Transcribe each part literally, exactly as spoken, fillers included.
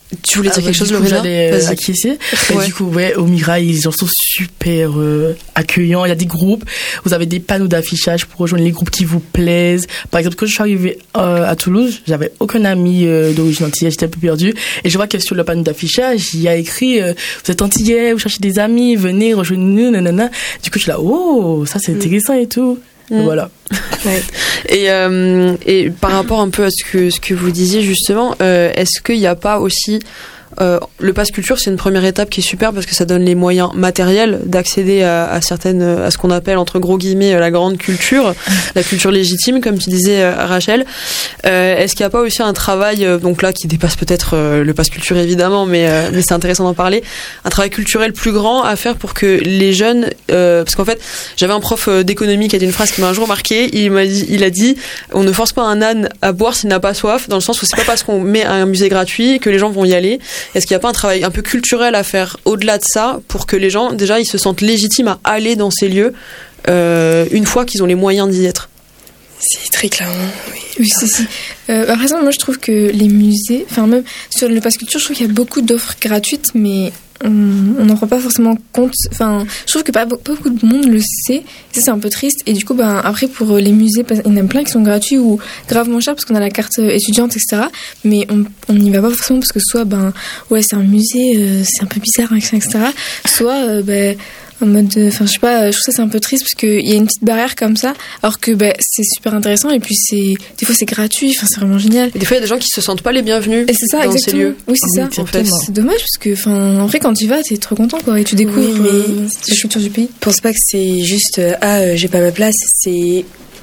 Tu voulais dire ah, quelque chose, Lorena? J'allais euh, acquiescer. Ouais. Du coup, ouais, au Mirail, ils sont super euh, accueillants. Il y a des groupes. Vous avez des panneaux d'affichage pour rejoindre les groupes qui vous plaisent. Par exemple, quand je suis arrivée euh, à Toulouse, j'avais aucun ami euh, d'origine antillaise. J'étais un peu perdue. Et je vois que sur le panneau d'affichage, il y a écrit euh, vous êtes antillais, vous cherchez des amis, venez rejoindre nous, nanana. Du coup, je suis là, oh, ça c'est intéressant et tout. Mmh. Voilà. Ouais. Et, euh, et par rapport un peu à ce que, ce que vous disiez justement, euh, est-ce qu'il n'y a pas aussi... Euh, le pass culture, c'est une première étape qui est super parce que ça donne les moyens matériels d'accéder à, à certaines, à ce qu'on appelle entre gros guillemets la grande culture, la culture légitime, comme tu disais euh, Rachel. Euh, est-ce qu'il n'y a pas aussi un travail, euh, donc là qui dépasse peut-être euh, le pass culture évidemment, mais euh, mais c'est intéressant d'en parler, un travail culturel plus grand à faire pour que les jeunes, euh, parce qu'en fait, j'avais un prof d'économie qui a dit une phrase qui m'a un jour marqué. Il m'a dit, il a dit, on ne force pas un âne à boire s'il n'a pas soif, dans le sens où c'est pas parce qu'on met un musée gratuit que les gens vont y aller. Est-ce qu'il n'y a pas un travail un peu culturel à faire au-delà de ça pour que les gens, déjà, ils se sentent légitimes à aller dans ces lieux euh, une fois qu'ils ont les moyens d'y être? C'est très clairement, oui. Oui, c'est si. Euh, par exemple, moi, je trouve que les musées, enfin, même sur le pass culture, je trouve qu'il y a beaucoup d'offres gratuites, mais on n'en rend pas forcément compte. Enfin, je trouve que pas, pas beaucoup de monde le sait. Ça, c'est un peu triste. Et du coup, ben, après, pour les musées, il y en a plein qui sont gratuits ou gravement chers parce qu'on a la carte étudiante, et cetera. Mais on n'y va pas forcément parce que soit, ben, ouais, c'est un musée, euh, c'est un peu bizarre, et cetera. Soit, euh, ben, en mode, enfin, je sais pas, je trouve ça c'est un peu triste parce qu'il y a une petite barrière comme ça, alors que bah, c'est super intéressant et puis c'est, des fois c'est gratuit, enfin, c'est vraiment génial. Et des fois il y a des gens qui se sentent pas les bienvenus et c'est ça, dans exactement. Ces lieux. Oui, c'est oui, ça. En fait, c'est dommage parce que, enfin, en fait, quand tu y vas, t'es trop content, quoi, et tu découvres oui, mais euh, la culture du pays. Je pense pas que c'est juste euh, ah, euh, j'ai pas ma place, c'est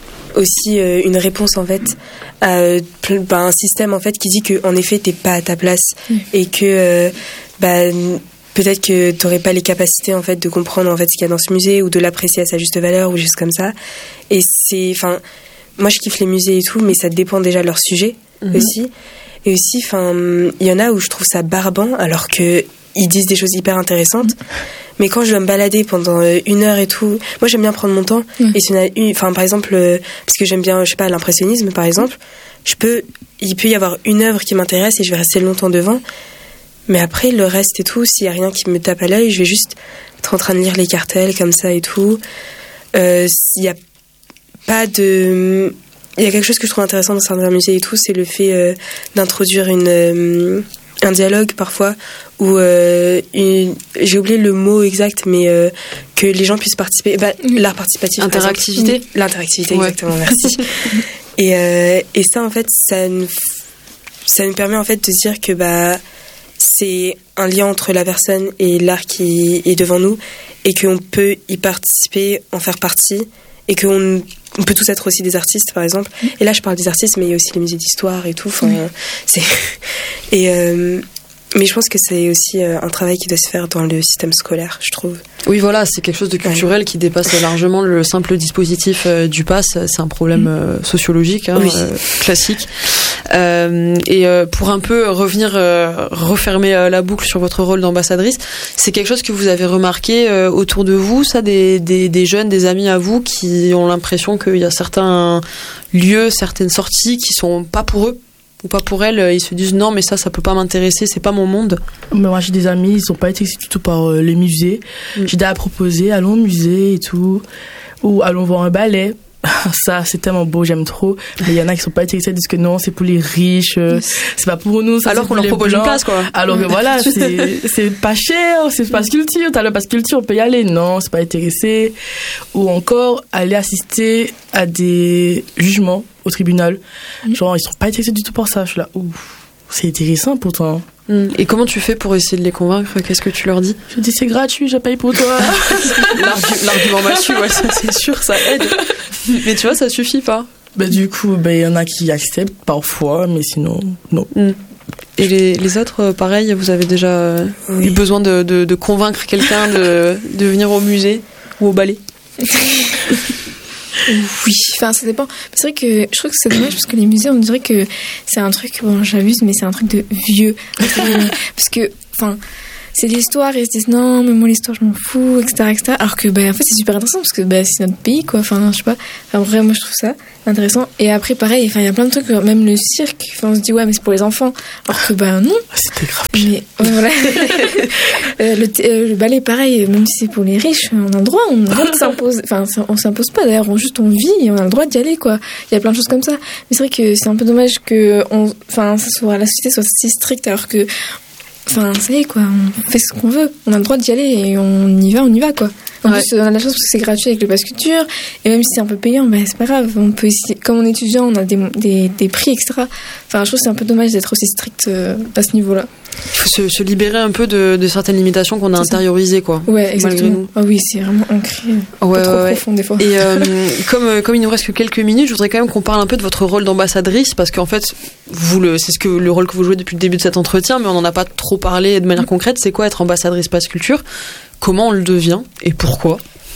aussi euh, une réponse en fait à euh, bah, un système en fait qui dit que en effet t'es pas à ta place oui. et que euh, bah peut-être que t'aurais pas les capacités en fait de comprendre en fait ce qu'il y a dans ce musée ou de l'apprécier à sa juste valeur ou juste comme ça. Et c'est, enfin, moi je kiffe les musées et tout, mais ça dépend déjà de leur sujet mm-hmm. aussi. Et aussi, enfin, il y en a où je trouve ça barbant alors que ils disent des choses hyper intéressantes. Mm-hmm. Mais quand je dois me balader pendant une heure et tout, moi j'aime bien prendre mon temps. Mm-hmm. Et s'il y en a une, enfin par exemple, parce que j'aime bien, je sais pas, l'impressionnisme par exemple, je peux, il peut y avoir une œuvre qui m'intéresse et je vais rester longtemps devant. Mais après, le reste et tout, s'il n'y a rien qui me tape à l'œil, je vais juste être en train de lire les cartels comme ça et tout. Euh, s'il n'y a pas de... Il y a quelque chose que je trouve intéressant dans certains musées et tout, c'est le fait euh, d'introduire une, euh, un dialogue parfois, où euh, une... j'ai oublié le mot exact, mais euh, que les gens puissent participer. Bah, l'art participatif. Interactivité. Exemple, l'interactivité, ouais. Exactement, merci. et, euh, et ça, en fait, ça nous, ça nous permet en fait de dire que... bah c'est un lien entre la personne et l'art qui est devant nous et qu'on peut y participer, en faire partie et qu'on on peut tous être aussi des artistes par exemple. Et là je parle des artistes mais il y a aussi les musées d'histoire et tout. Enfin, oui. c'est... Et, euh, mais je pense que c'est aussi un travail qui doit se faire dans le système scolaire, je trouve. Oui, voilà, c'est quelque chose de culturel ouais. qui dépasse largement le simple dispositif euh, du pass. C'est un problème euh, sociologique, hein, oui. euh, classique. Euh, et euh, pour un peu revenir, euh, refermer euh, la boucle sur votre rôle d'ambassadrice, c'est quelque chose que vous avez remarqué euh, autour de vous, ça, des, des, des jeunes, des amis à vous qui ont l'impression qu'il y a certains lieux, certaines sorties qui sont pas pour eux ou pas pour elles, ils se disent non mais ça ça peut pas m'intéresser, c'est pas mon monde. Mais moi j'ai des amis, ils sont pas intéressés du tout par euh, les musées. Mm. J'ai déjà proposé allons au musée et tout, ou allons voir un ballet. Ça c'est tellement beau, j'aime trop. Mais il y en a qui sont pas intéressés, ils disent que non c'est pour les riches, euh, c'est pas pour nous. Ça, alors qu'on leur propose une place quoi. Alors que voilà c'est c'est pas cher, c'est pass culture, t'as le pass culture, on peut y aller. Non c'est pas intéressé. Ou encore aller assister à des jugements au tribunal. Mmh. Genre, ils sont pas intéressés du tout par ça. Je suis là, ouh, c'est intéressant pourtant. Mmh. Et comment tu fais pour essayer de les convaincre? Qu'est-ce que tu leur dis? Je dis, c'est gratuit, je paye pour toi. L'argu- l'argument machu, ouais, ça, c'est sûr, ça aide. Mais tu vois, ça suffit pas. Bah, du coup, bah, y en a qui acceptent parfois, mais sinon, non. Mmh. Et les, les autres, pareil, vous avez déjà oui. eu besoin de, de, de convaincre quelqu'un de, de venir au musée ou au ballet? Oui, enfin ça dépend. C'est vrai que je trouve que c'est dommage parce que les musées, on dirait que c'est un truc, bon j'abuse, mais c'est un truc de vieux. Parce que, enfin, c'est l'histoire et ils se disent non mais moi l'histoire je m'en fous, etc., etc. Alors que bah en fait c'est super intéressant parce que bah c'est notre pays quoi, enfin je sais pas, enfin vraiment moi je trouve ça intéressant. Et après pareil, enfin il y a plein de trucs, même le cirque, enfin on se dit ouais mais c'est pour les enfants, alors que bah non. C'était grave. Mais ouais, voilà. euh, le, t- euh, le ballet pareil, même si c'est pour les riches, on a le droit, on a le droit de s'imposer, enfin on s'impose pas d'ailleurs, on juste on vit et on a le droit d'y aller quoi. Il y a plein de choses comme ça. Mais c'est vrai que c'est un peu dommage que on, enfin ça soit, la société soit si stricte alors que enfin ça y est quoi, on fait ce qu'on veut, on a le droit d'y aller et on y va, on y va quoi. En ouais. plus on a de la chance parce que c'est gratuit avec le pass culture et même si c'est un peu payant, ben c'est pas grave, on peut essayer, comme on est étudiant on a des, des, des prix etc. Enfin je trouve que c'est un peu dommage d'être aussi strict euh, à ce niveau là. Il faut se, se libérer un peu de, de certaines limitations qu'on a c'est intériorisées quoi. Ouais exactement. Ah oui c'est vraiment ancré, ouais, pas trop ouais, profond des fois. Et euh, comme, comme il nous reste que quelques minutes, je voudrais quand même qu'on parle un peu de votre rôle d'ambassadrice parce qu'en fait vous le, c'est ce que, le rôle que vous jouez depuis le début de cet entretien mais on n'en a pas trop parlé de manière concrète. C'est quoi être ambassadrice pass culture? Comment on le devient et pourquoi?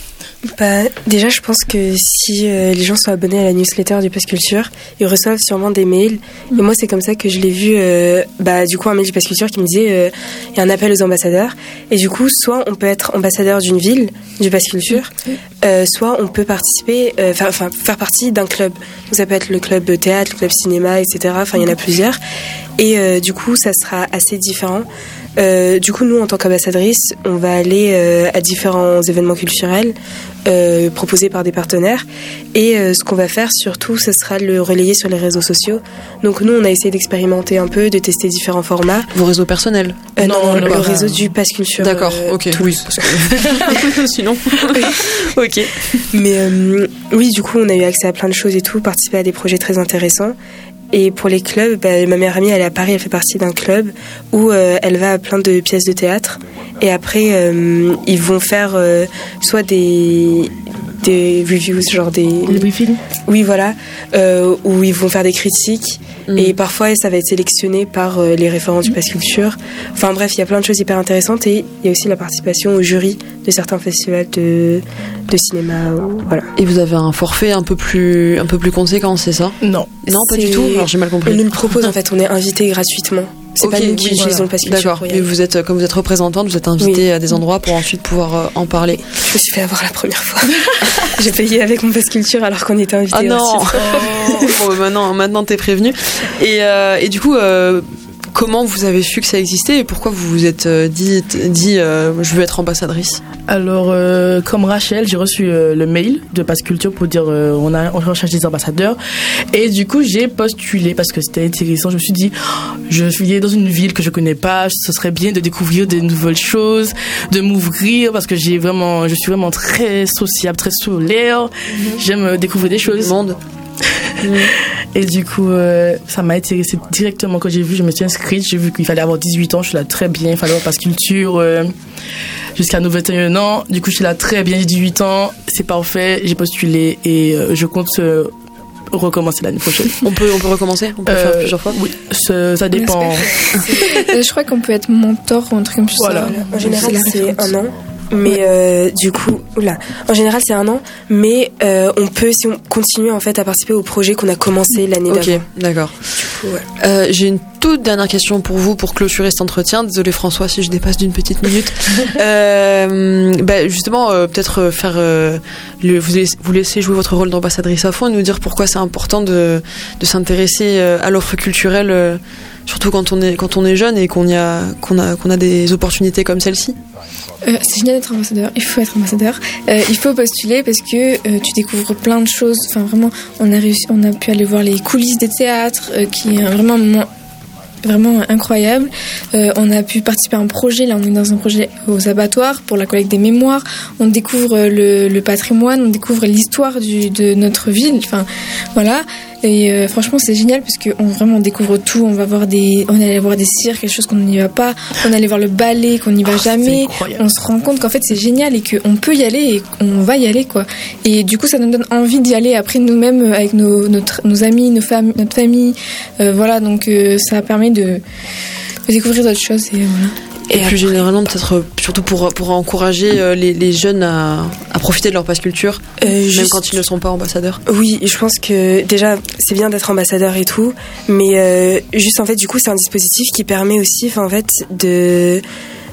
Bah, déjà, je pense que si euh, les gens sont abonnés à la newsletter du Pass Culture, ils reçoivent sûrement des mails. Et moi, c'est comme ça que je l'ai vu. Euh, bah, du coup, un mail du Pass Culture qui me disait euh, il y a un appel aux ambassadeurs. Et du coup, soit on peut être ambassadeur d'une ville du Pass Culture, euh, soit on peut participer, enfin, euh, faire partie d'un club. Donc, ça peut être le club théâtre, le club cinéma, et cetera. Enfin, il y en a plusieurs. Et euh, du coup, ça sera assez différent. Euh, du coup, nous, en tant qu'ambassadrice, on va aller euh, à différents événements culturels euh, proposés par des partenaires. Et euh, ce qu'on va faire, surtout, ce sera le relayer sur les réseaux sociaux. Donc, nous, on a essayé d'expérimenter un peu, de tester différents formats. Vos réseaux personnels? euh, Non, non le, le réseau du Pass Culture. D'accord, euh, ok. Toulouse. Oui, parce que... Sinon. Ok. Mais euh, oui, du coup, on a eu accès à plein de choses et tout, participer à des projets très intéressants. Et pour les clubs, bah, ma meilleure amie, elle est à Paris, elle fait partie d'un club où euh, elle va à plein de pièces de théâtre. Et après, euh, ils vont faire euh, soit des, des reviews, genre des... Des briefings. Oui, voilà. Euh, où ils vont faire des critiques. Mmh. Et parfois, ça va être sélectionné par euh, les référents du Pass Culture. Enfin bref, il y a plein de choses hyper intéressantes. Et il y a aussi la participation au jury de certains festivals de, de cinéma. Ou, voilà. Et vous avez un forfait un peu plus, un peu plus conséquent, c'est ça? Non. Non, pas du tout. Alors j'ai mal compris. On nous le propose en fait, on est invité gratuitement. C'est okay, pas nous qui utilisons voilà. le Pass Culture. D'accord. Mais vous êtes, comme vous êtes représentante, vous êtes invité oui. à des endroits pour ensuite pouvoir euh, en parler. Je me suis fait avoir la première fois. J'ai payé avec mon Pass Culture alors qu'on était invité. Ah non. Aussi. Oh. Bon, maintenant, maintenant t'es prévenu. Et, euh, et du coup. Euh, Comment vous avez su que ça existait et pourquoi vous vous êtes dit, dit euh, je veux être ambassadrice? Alors, euh, comme Rachel, j'ai reçu euh, le mail de Pass Culture pour dire euh, on, a, on recherche des ambassadeurs. Et du coup, j'ai postulé parce que c'était intéressant. Je me suis dit, oh, je suis dans une ville que je connais pas, ce serait bien de découvrir de nouvelles choses, de m'ouvrir parce que j'ai vraiment, je suis vraiment très sociable, très solaire. Mm-hmm. J'aime découvrir des choses. Le monde. Et du coup, euh, ça m'a intéressé directement quand j'ai vu, je me suis inscrite, j'ai vu qu'il fallait avoir dix-huit ans, je suis là très bien, il fallait avoir Pass Culture euh, jusqu'à nos vingt et un ans. Du coup, je suis là très bien, j'ai dix-huit ans, c'est parfait, j'ai postulé et euh, je compte euh, recommencer l'année prochaine. On peut, on peut recommencer? On peut euh, faire plusieurs fois? Oui, ça, ça dépend. Je crois qu'on peut être mentor ou un truc comme ça. Voilà. En général, c'est un an. Mais euh, du coup, oula, en général c'est un an, mais euh, on peut, si on continue en fait à participer au projet qu'on a commencé l'année okay, d'avant. Ok, d'accord. Ouais. Euh, j'ai une toute dernière question pour vous pour clôturer cet entretien. Désolée François si je dépasse d'une petite minute. euh, bah, justement, euh, peut-être faire euh, le, vous, laissez, vous laissez jouer votre rôle d'ambassadrice à fond et nous dire pourquoi c'est important de, de s'intéresser à l'offre culturelle, euh, surtout quand on est quand on est jeune et qu'on y a qu'on a qu'on a des opportunités comme celle-ci. Euh, c'est génial d'être ambassadeur, il faut être ambassadeur, euh, il faut postuler parce que euh, tu découvres plein de choses, enfin vraiment on a réussi, on a pu aller voir les coulisses des théâtres euh, qui est vraiment un moment vraiment incroyable. Euh, on a pu participer à un projet, là on est dans un projet aux abattoirs pour la collecte des mémoires, on découvre le, le patrimoine, on découvre l'histoire du, de notre ville, enfin voilà. Et euh, franchement c'est génial parce qu'on vraiment on découvre tout, on va voir des, on allait voir des cirques, quelque chose qu'on n'y va pas, on allait voir le ballet qu'on n'y va oh, jamais, on se rend compte qu'en fait c'est génial et qu'on peut y aller et qu'on va y aller quoi. Et du coup ça nous donne envie d'y aller après nous-mêmes avec nos, notre, nos amis, nos fam- notre famille, euh, voilà donc euh, ça permet de, de découvrir d'autres choses et voilà. Et, et plus généralement, peut-être surtout pour, pour encourager euh, les, les jeunes à, à profiter de leur Pass Culture, euh, même juste, quand ils ne sont pas ambassadeurs. Oui, je pense que déjà, c'est bien d'être ambassadeur et tout, mais euh, juste en fait, du coup, c'est un dispositif qui permet aussi, en fait, de...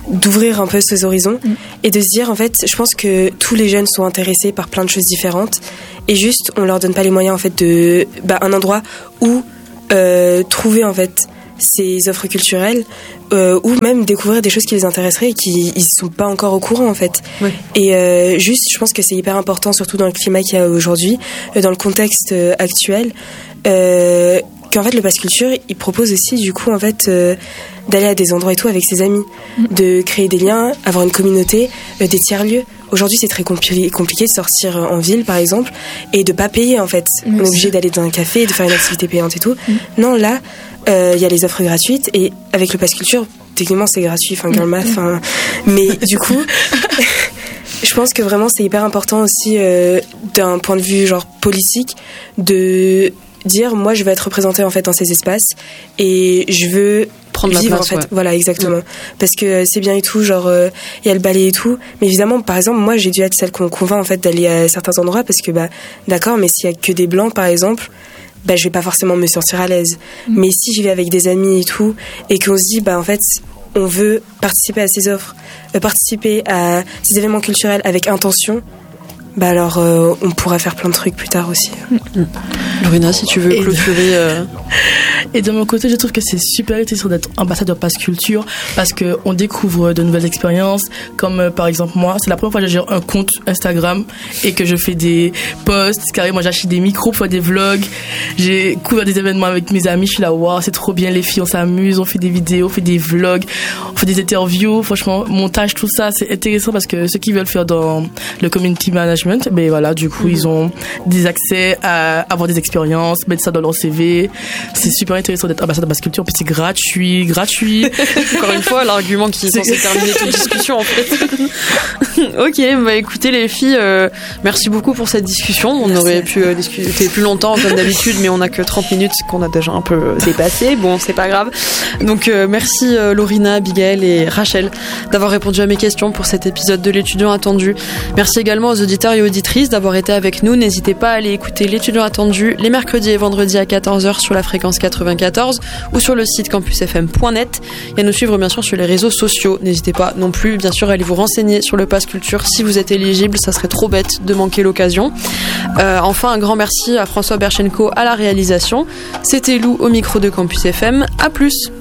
d'ouvrir un peu ses horizons mmh. et de se dire, en fait, je pense que tous les jeunes sont intéressés par plein de choses différentes et juste, on leur donne pas les moyens, en fait, de, bah, un endroit où euh, trouver, en fait, ces offres culturelles euh, ou même découvrir des choses qui les intéresseraient et qui ils sont pas encore au courant en fait. Oui. Et euh, juste, je pense que c'est hyper important, surtout dans le climat qu'il y a aujourd'hui, euh, dans le contexte euh, actuel, euh, qu'en fait le Pass Culture, il propose aussi du coup en fait euh, d'aller à des endroits et tout avec ses amis, mmh. de créer des liens, avoir une communauté, euh, des tiers-lieux. Aujourd'hui, c'est très compli- compliqué de sortir en ville, par exemple, et de pas payer en fait. Oui, on est obligé d'aller dans un café, de faire une activité payante et tout. Mmh. Non, là, il euh, y a les offres gratuites et avec le Pass Culture, techniquement, c'est gratuit, enfin, girl math, enfin. Mais du coup, je pense que vraiment, c'est hyper important aussi euh, d'un point de vue genre politique de dire, moi, je veux être représentée en fait dans ces espaces et je veux prendre vivre la place, en fait, ouais. Voilà, exactement. Ouais. Parce que c'est bien et tout, genre il euh, y a le ballet et tout, mais évidemment, par exemple, moi j'ai dû être celle qu'on convainc en fait d'aller à certains endroits parce que bah d'accord, mais s'il y a que des blancs par exemple, bah je vais pas forcément me sentir à l'aise. Mmh. Mais si j'y vais avec des amis et tout et qu'on se dit bah en fait on veut participer à ces offres, euh, participer à ces événements culturels avec intention. Bah alors, euh, on pourra faire plein de trucs plus tard aussi. Mmh. Lorena, si tu veux clôturer. Euh... Et de mon côté, je trouve que c'est super intéressant d'être ambassadeur Pass Culture parce qu'on découvre de nouvelles expériences. Comme euh, par exemple, moi, c'est la première fois que je gère un compte Instagram et que je fais des posts. Carrément, j'achète des micros pour faire des vlogs. J'ai couvert des événements avec mes amis. Je suis là, waouh, c'est trop bien, les filles, on s'amuse, on fait des vidéos, on fait des vlogs, on fait des interviews. Franchement, montage, tout ça, c'est intéressant parce que ceux qui veulent faire dans le community management, mais voilà, du coup, mmh. ils ont des accès à avoir des expériences, mettre ça dans leur C V. C'est super intéressant d'être ambassadeur Pass Culture, puis c'est gratuit, gratuit. Encore une fois, l'argument qui est censé terminer toute discussion, en fait. Ok, bah écoutez les filles, euh, merci beaucoup pour cette discussion. On merci. aurait pu euh, discuter plus longtemps comme d'habitude, mais on a que trente minutes qu'on a déjà un peu dépassé. Bon, c'est pas grave. Donc euh, merci euh, Lorena, Abigail et Rachel d'avoir répondu à mes questions pour cet épisode de l'étudiant attendu. Merci également aux auditeurs et auditrices d'avoir été avec nous. N'hésitez pas à aller écouter l'étudiant attendu les mercredis et vendredis à quatorze heures sur la fréquence quatre-vingt-quatorze ou sur le site campus f m point net et à nous suivre bien sûr sur les réseaux sociaux. N'hésitez pas non plus bien sûr à aller vous renseigner sur le Pass Culture si vous êtes éligible, ça serait trop bête de manquer l'occasion. Euh, enfin un grand merci à François Berchenko à la réalisation. C'était Lou au micro de Campus F M. À plus.